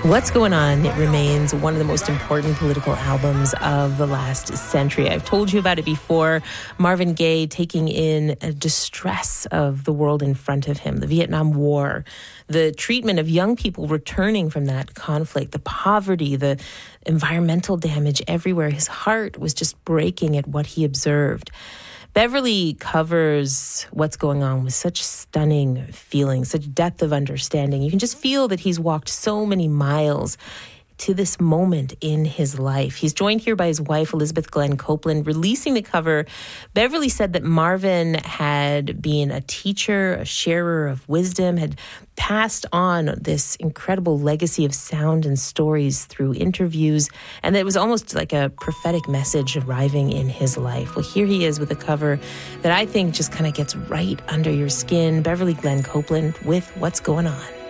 What's Going On? It remains one of the most important political albums of the last century. I've told you about it before. Marvin Gaye taking in a distress of the world in front of him, the Vietnam War, the treatment of young people returning from that conflict, the poverty, the environmental damage everywhere. His heart was just breaking at what he observed. Beverly covers what's going on with such stunning feelings, such depth of understanding. You can just feel that he's walked so many miles to this moment in his life. He's joined here by his wife, Elizabeth Glenn Copeland. Releasing the cover, Beverly said that Marvin had been a teacher, a sharer of wisdom, had passed on this incredible legacy of sound and stories through interviews, and it was almost like a prophetic message arriving in his life. Well, here he is with a cover that I think just kind of gets right under your skin. Beverly Glenn Copeland with What's Going On.